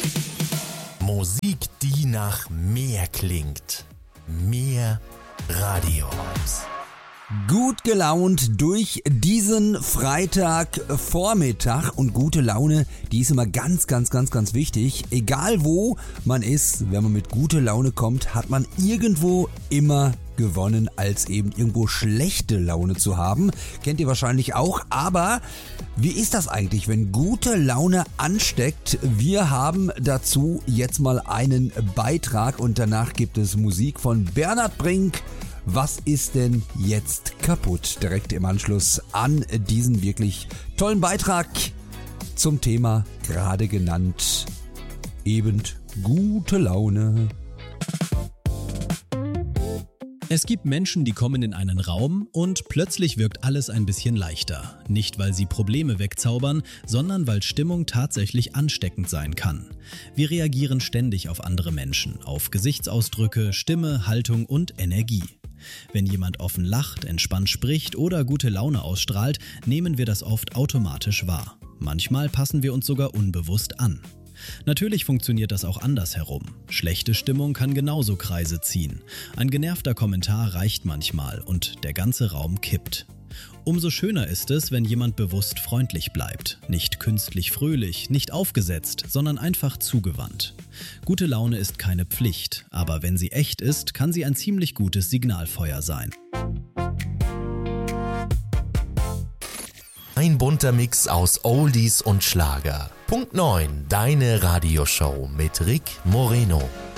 Musik, die nach mehr klingt. Mehr Radio-Vibes. Gut gelaunt durch diesen Freitagvormittag und gute Laune, die ist immer ganz wichtig. Egal wo man ist, wenn man mit guter Laune kommt, hat man irgendwo immer gewonnen, als eben irgendwo schlechte Laune zu haben. Kennt ihr wahrscheinlich auch, aber wie ist das eigentlich, wenn gute Laune ansteckt? Wir haben dazu jetzt mal einen Beitrag und danach gibt es Musik von Bernhard Brink. Was ist denn jetzt kaputt? Direkt im Anschluss an diesen wirklich tollen Beitrag zum Thema gerade genannt, eben gute Laune. Es gibt Menschen, die kommen in einen Raum und plötzlich wirkt alles ein bisschen leichter. Nicht, weil sie Probleme wegzaubern, sondern weil Stimmung tatsächlich ansteckend sein kann. Wir reagieren ständig auf andere Menschen, auf Gesichtsausdrücke, Stimme, Haltung und Energie. Wenn jemand offen lacht, entspannt spricht oder gute Laune ausstrahlt, nehmen wir das oft automatisch wahr. Manchmal passen wir uns sogar unbewusst an. Natürlich funktioniert das auch andersherum. Schlechte Stimmung kann genauso Kreise ziehen. Ein genervter Kommentar reicht manchmal und der ganze Raum kippt. Umso schöner ist es, wenn jemand bewusst freundlich bleibt. Nicht künstlich fröhlich, nicht aufgesetzt, sondern einfach zugewandt. Gute Laune ist keine Pflicht, aber wenn sie echt ist, kann sie ein ziemlich gutes Signalfeuer sein. Ein bunter Mix aus Oldies und Schlager. Punkt 9, deine Radioshow mit Rick Moreno.